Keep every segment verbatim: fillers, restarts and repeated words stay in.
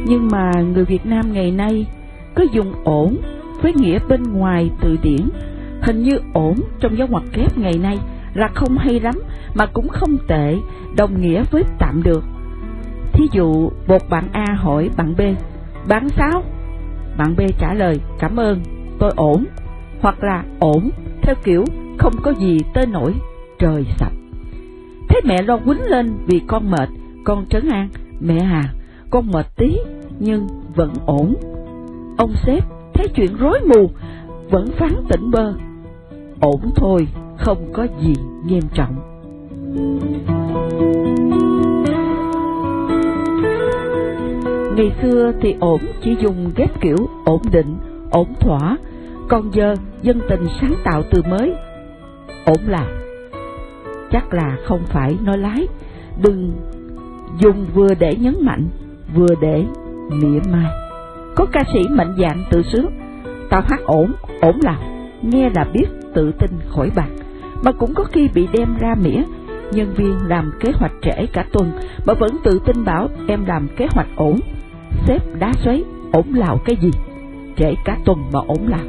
Nhưng mà người Việt Nam ngày nay có dùng ổn với nghĩa bên ngoài từ điển. Hình như ổn trong dấu ngoặc kép ngày nay là không hay lắm, mà cũng không tệ, đồng nghĩa với tạm được. Thí dụ một bạn A hỏi bạn B: bạn sao? Bạn B trả lời: cảm ơn, tôi ổn. Hoặc là ổn theo kiểu không có gì tới nổi trời sập. Thấy mẹ lo quýnh lên vì con mệt, con trấn an: mẹ à, con mệt tí nhưng vẫn ổn. Ông sếp thấy chuyện rối mù vẫn phán tỉnh bơ: ổn thôi, không có gì nghiêm trọng. Ngày xưa thì ổn chỉ dùng ghép kiểu ổn định, ổn thỏa, còn giờ dân tình sáng tạo từ mới. Ổn là chắc là không phải nói lái, đừng dùng vừa để nhấn mạnh, vừa để mỉa mai. Có ca sĩ mạnh dạn tự sướng: tao hát ổn, ổn là nghe là biết tự tin khỏi bạc. Mà cũng có khi bị đem ra mỉa: nhân viên làm kế hoạch trễ cả tuần mà vẫn tự tin bảo em làm kế hoạch ổn. Sếp đá xoáy: ổn lào cái gì, trễ cả tuần mà ổn làm.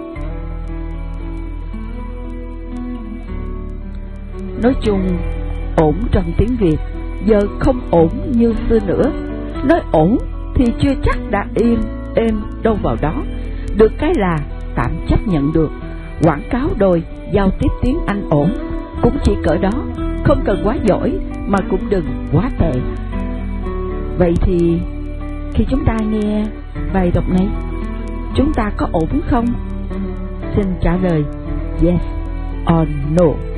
Nói chung, ổn trong tiếng Việt giờ không ổn như xưa nữa. Nói ổn thì chưa chắc đã yên êm đâu vào đó. Được cái là tạm chấp nhận được. Quảng cáo đòi giao tiếp tiếng Anh ổn, cũng chỉ cỡ đó, không cần quá giỏi mà cũng đừng quá tệ. Vậy thì khi chúng ta nghe bài đọc này, chúng ta có ổn không? Xin trả lời yes or no.